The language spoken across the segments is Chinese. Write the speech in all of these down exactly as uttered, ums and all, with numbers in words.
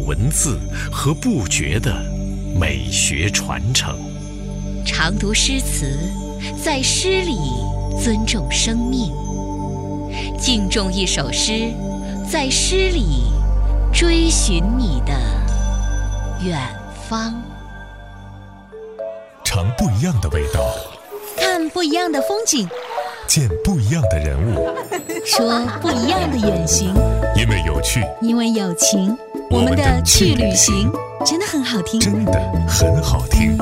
文字和不绝的美学传承。 常读诗词，在诗里尊重生命；敬重一首诗，在诗里追寻你的远方。 尝不一样的味道， 看不一样的风景， 见不一样的人物， 说不一样的远行。 因为有趣， 因为有情，我们的去旅行真的很好听， 真的很好听。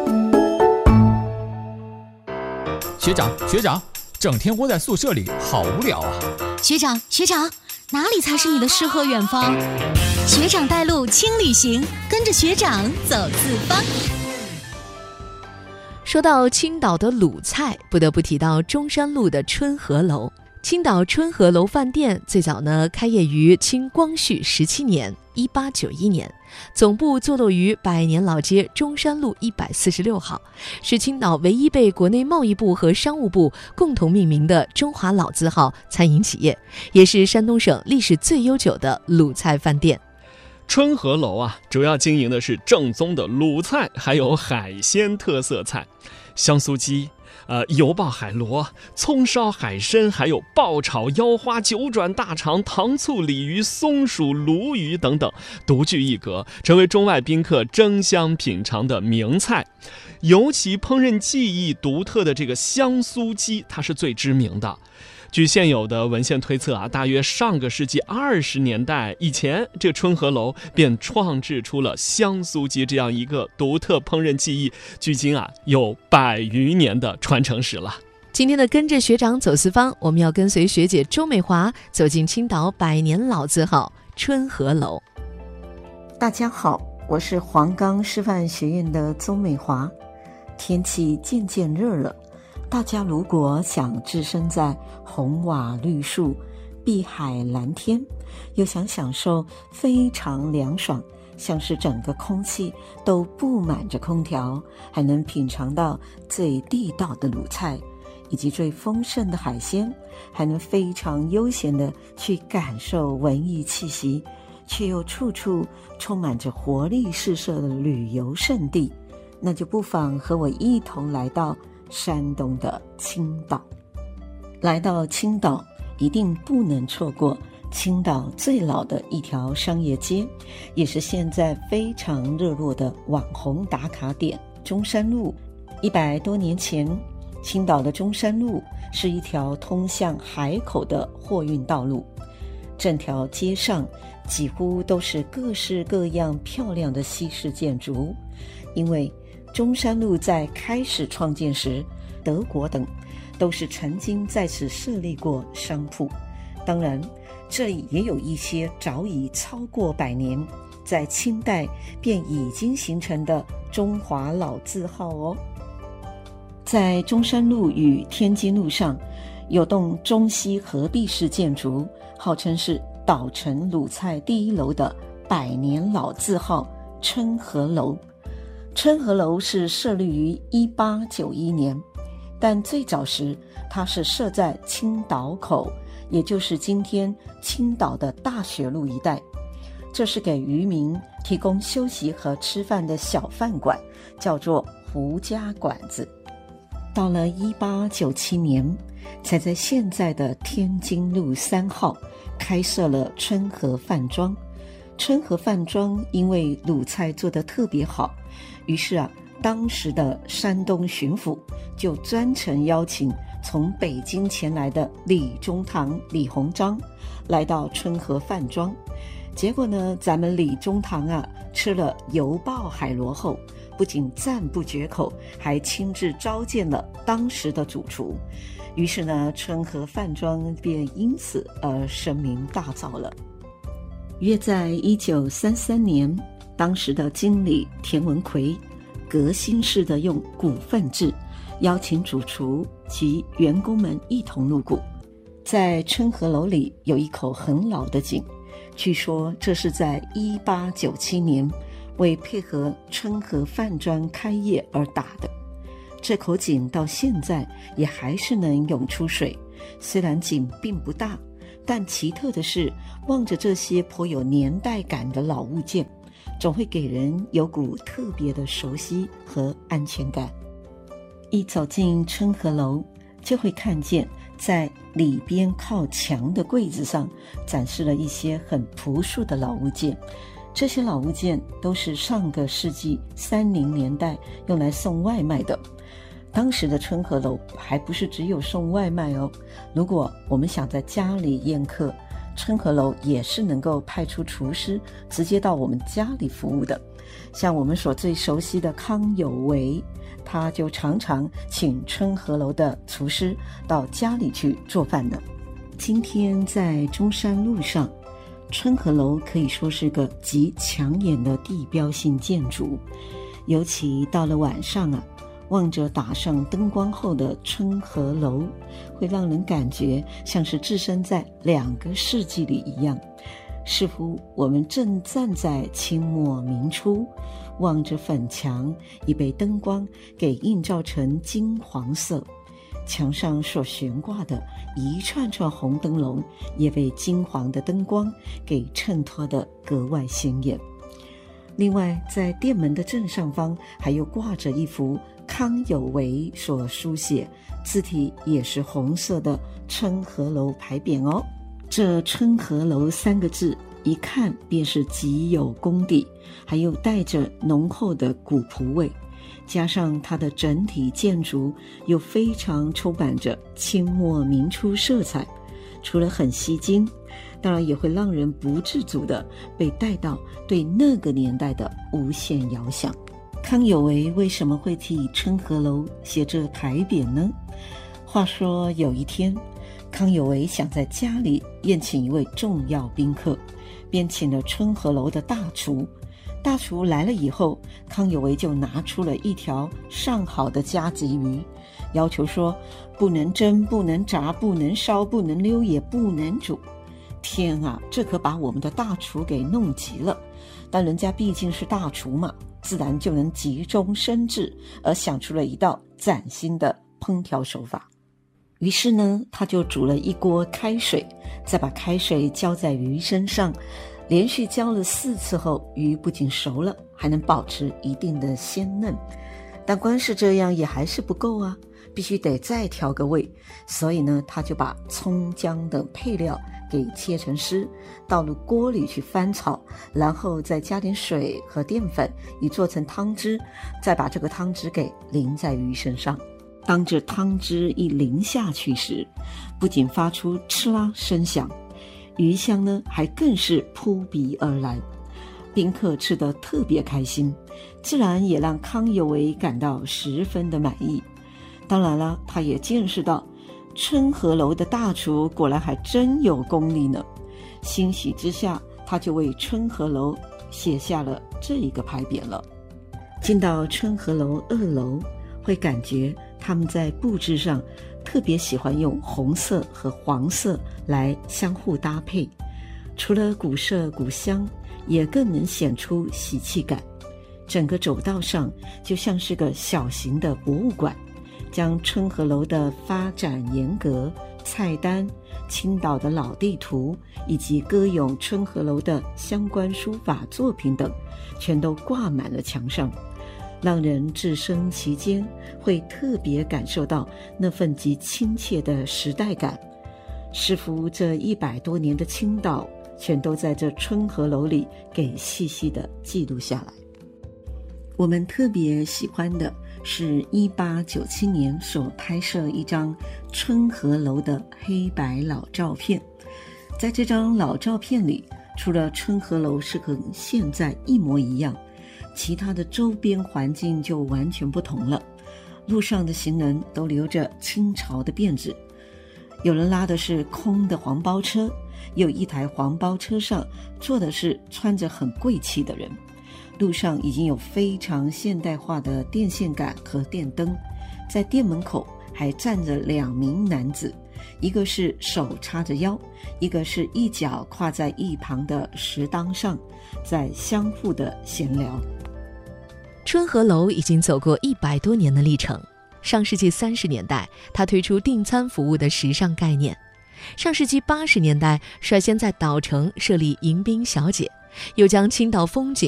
学长，学长，整天窝在宿舍里，好无聊啊！ 学长，学长，哪里才是你的诗和远方？学长带路轻旅行，跟着学长走四方。 说到青岛的鲁菜，不得不提到中山路的春和楼。青岛春和楼饭店最早呢开业于清光绪十七年一八九一年，总部坐落于百年老街中山路一百四十六号，是青岛唯一被国内贸易部和商务部共同命名的中华老字号餐饮企业，也是山东省历史最悠久的鲁菜饭店。 春和楼啊，主要经营的是正宗的鲁菜，还有海鲜特色菜，香酥鸡、呃油爆海螺、葱烧海参，还有爆炒腰花、九转大肠、糖醋鲤鱼、松鼠、鲈鱼等等，独具一格，成为中外宾客争相品尝的名菜。尤其烹饪技艺独特的这个香酥鸡，它是最知名的。据现有的文献推测啊，大约上个世纪二十年代以前，这春和楼便创制出了香酥鸡这样一个独特烹饪技艺，距今啊有百余年的传承史了。 今天的跟着学长走四方，我们要跟随学姐周美华走进青岛百年老字号春和楼。 大家好，我是黄冈师范学院的周美华。天气渐渐热了，大家如果想置身在红瓦绿树、碧海蓝天，又想享受非常凉爽，像是整个空气都布满着空调，还能品尝到最地道的鲁菜以及最丰盛的海鲜，还能非常悠闲地去感受文艺气息，却又处处充满着活力四射的旅游胜地，那就不妨和我一同来到山东的青岛。来到青岛，一定不能错过青岛最老的一条商业街，也是现在非常热络的网红打卡点——中山路。一百多年前，青岛的中山路是一条通向海口的货运道路，整条街上几乎都是各式各样漂亮的西式建筑。因为中山路在开始创建时，德国等都是曾经在此设立过商铺，当然这里也有一些早已超过百年，在清代便已经形成的中华老字号哦。在中山路与天津路上有栋中西合璧式建筑，号称是岛城鲁菜第一楼的百年老字号春和楼。春和楼是设立于一八九一年，但最早时它是设在青岛口，也就是今天青岛的大学路一带。这是给渔民提供休息和吃饭的小饭馆，叫做胡家馆子。到了一八九七年，才在现在的天津路三号开设了春和饭庄。春和饭庄因为鲁菜做得特别好，于是啊，当时的山东巡抚就专程邀请从北京前来的李中堂李鸿章来到春和饭庄。结果呢，咱们李中堂啊吃了油爆海螺后，不仅赞不绝口，还亲自召见了当时的主厨。于是呢，春和饭庄便因此而声名大噪了。约在一九三三年，当时的经理田文奎革新式的用股份制邀请主厨及员工们一同入股。在春和楼里有一口很老的井，据说这是在一八九七年为配合春和饭庄开业而打的。这口井到现在也还是能涌出水，虽然井并不大， 但奇特的是，望着这些颇有年代感的老物件，总会给人有股特别的熟悉和安全感。一走进春和楼，就会看见在里边靠墙的柜子上展示了一些很朴素的老物件。这些老物件都是上个世纪三零年代用来送外卖的。当时的春和楼还不是只有送外卖哦，如果我们想在家里宴客，春和楼也是能够派出厨师直接到我们家里服务的。像我们所最熟悉的康有为，他就常常请春和楼的厨师到家里去做饭呢。今天在中山路上，春和楼可以说是个极抢眼的地标性建筑，尤其到了晚上啊，望着打上灯光后的春和楼，会让人感觉像是置身在两个世纪里一样，似乎我们正站在清末明初，望着粉墙已被灯光给映照成金黄色，墙上所悬挂的一串串红灯笼也被金黄的灯光给衬托得格外鲜艳。另外，在店门的正上方还有挂着一幅康有为所书写，字体也是红色的春和楼牌匾哦。这春和楼三个字一看便是极有功底，还有带着浓厚的古朴味，加上它的整体建筑又非常充满着清末明初色彩，除了很吸睛，当然也会让人不自主地被带到对那个年代的无限遥想。康有为为什么会替春和楼写这牌匾呢？话说有一天，康有为想在家里宴请一位重要宾客，便请了春和楼的大厨。大厨来了以后，康有为就拿出了一条上好的加急鱼，要求说不能蒸，不能炸，不能烧，不能溜，也不能煮。天啊，这可把我们的大厨给弄急了，但人家毕竟是大厨嘛，自然就能急中生智，而想出了一道崭新的烹调手法。于是呢，他就煮了一锅开水，再把开水浇在鱼身上，连续浇了四次后，鱼不仅熟了，还能保持一定的鲜嫩。但光是这样也还是不够啊，必须得再调个味。所以呢，他就把葱姜等配料给切成丝，倒入锅里去翻炒，然后再加点水和淀粉，以做成汤汁，再把这个汤汁给淋在鱼身上。当这汤汁一淋下去时，不仅发出哧啦声响，鱼香呢还更是扑鼻而来。宾客吃得特别开心，自然也让康有为感到十分的满意。当然了，他也见识到春和楼的大厨果然还真有功力呢。欣喜之下，他就为春和楼写下了这一个牌匾了。进到春和楼二楼，会感觉他们在布置上特别喜欢用红色和黄色来相互搭配，除了古色古香，也更能显出喜气感。整个走道上就像是个小型的博物馆，将春和楼的发展严格、菜单、青岛的老地图以及歌咏春和楼的相关书法作品等，全都挂满了墙上，让人置身其间，会特别感受到那份极亲切的时代感。似乎这一百多年的青岛，全都在这春和楼里给细细的记录下来。我们特别喜欢的是一八九七年所拍摄一张春和楼的黑白老照片。在这张老照片里，除了春和楼是和现在一模一样，其他的周边环境就完全不同了。路上的行人都留着清朝的辫子，有人拉的是空的黄包车，有一台黄包车上坐的是穿着很贵气的人。路上已经有非常现代化的电线杆和电灯，在店门口还站着两名男子，一个是手叉着腰，一个是一脚跨在一旁的石当上，在相互的闲聊。 春和楼已经走过一百多年的历程。上世纪三十年代，它推出订餐服务的时尚概念。 上世纪八十年代，率先在岛城设立迎宾小姐，又将青岛风景